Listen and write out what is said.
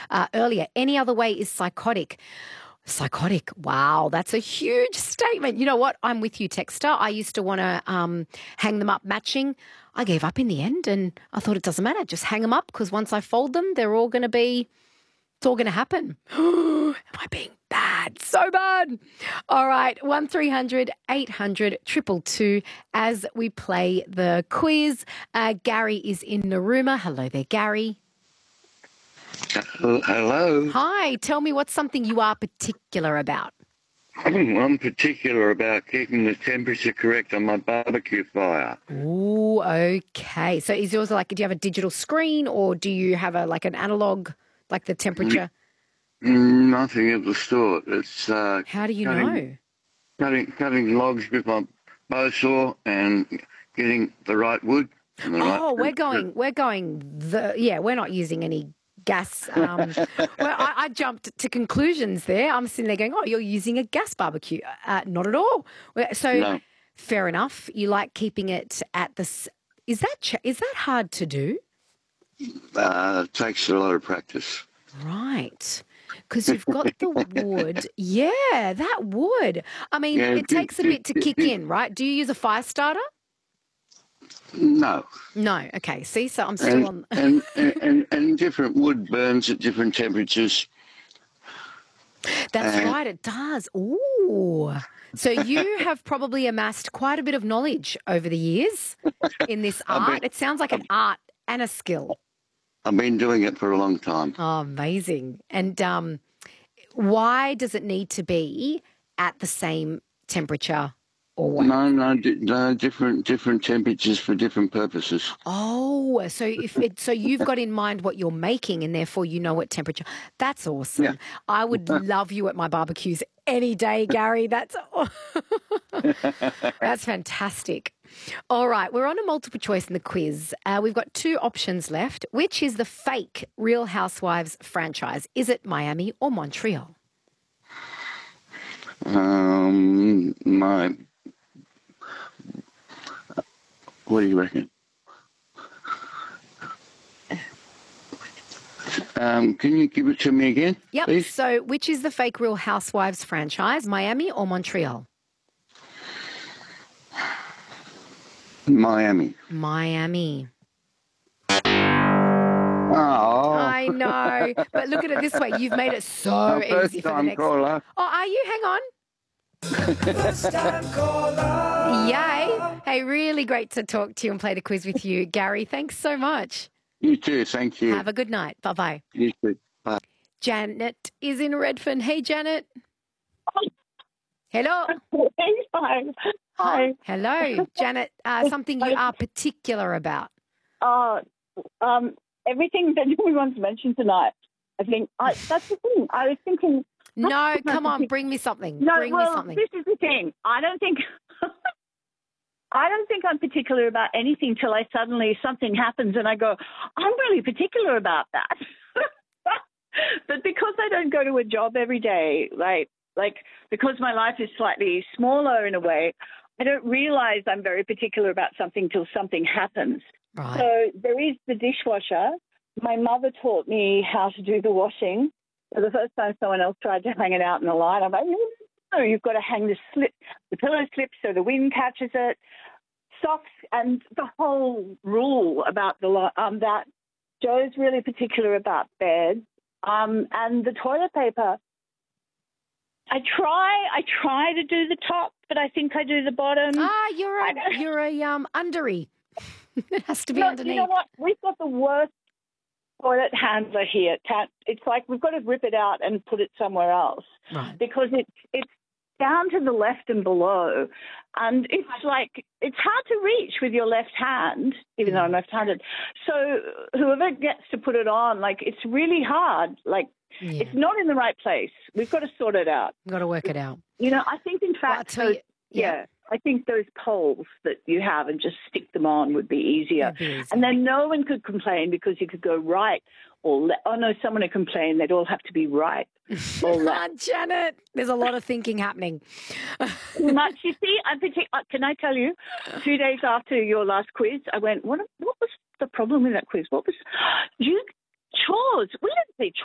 earlier. Any other way is psychotic. Psychotic. Wow, that's a huge statement. You know what? I'm with you, Texter. I used to want to hang them up matching. I gave up in the end and I thought it doesn't matter. Just hang them up because once I fold them, it's all going to happen. Am I being bad? So bad. All right, 1300 800 222 as we play the quiz. Gary is in Narooma. Hello there, Gary. Hello. Hi, tell me what's something you are particular about. I'm particular about keeping the temperature correct on my barbecue fire. Ooh, okay. So is yours do you have a digital screen or do you have an analog, like the temperature? Nothing of the sort. It's How do you know? Cutting logs with my bow saw and getting the right wood. And the we're not using any gas. Well, I jumped to conclusions there. I'm sitting there going, oh, you're using a gas barbecue. Not at all. So No. Fair enough. You like keeping it at is that hard to do? It takes a lot of practice. Right. Because you've got the wood. Yeah, that wood. I mean, it takes a bit to kick in, right? Do you use a fire starter? No. No. Okay. See, so I'm still on. and different wood burns at different temperatures. That's right. It does. Ooh. So you have probably amassed quite a bit of knowledge over the years in this art. It sounds like an art and a skill. I've been doing it for a long time. Oh, amazing. And why does it need to be at the same temperature or what? No, different temperatures for different purposes. Oh, so you've got in mind what you're making and therefore you know what temperature. That's awesome. Yeah. I would love you at my barbecues any day, Gary. That's fantastic. All right, we're on a multiple choice in the quiz. We've got two options left. Which is the fake Real Housewives franchise? Is it Miami or Montreal? What do you reckon? Can you give it to me again? Yep. Please? So which is the fake Real Housewives franchise, Miami or Montreal? Miami. Oh. I know. But look at it this way. You've made it so easy for the next. Caller. Oh, are you? Hang on. First time caller. Yay. Hey, really great to talk to you and play the quiz with you, Gary. Thanks so much. You too. Thank you. Have a good night. Bye-bye. You too. Bye. Janet is in Redfern. Hey, Janet. Hello. Hi. Hello. Janet, something you are particular about. Everything that everyone's mentioned tonight. I think that's the thing. I was thinking. No, come on, bring me something. No, bring me something. This is the thing. I don't think I'm particular about anything till something happens and I go, I'm really particular about that. But because I don't go to a job every day, like because my life is slightly smaller in a way, I don't realize I'm very particular about something till something happens. Right. So there is the dishwasher. My mother taught me how to do the washing. So the first time someone else tried to hang it out in the line, I'm like, no, you've got to hang the pillow slip so the wind catches it. Socks and the whole rule about that. Joe's really particular about beds and the toilet paper. I try to do the top, but I think I do the bottom. You're a undery. It has to be underneath. You know what? We've got the worst toilet handler here. It's like we've got to rip it out and put it somewhere else, right? Because it's down to the left and below, and it's hard to reach with your left hand, even though I'm left-handed. So whoever gets to put it on, it's really hard. It's not in the right place. We've got to sort it out. We've got to work it out. I think in fact, I think those poles that you have and just stick them on would be easier. And then no one could complain because you could go right or left. Oh, no, someone would complain. They'd all have to be right or left. Janet, there's a lot of thinking happening. Too much. You see, can I tell you, 2 days after your last quiz, I went, what was the problem with that quiz? What was chores? We didn't say chores.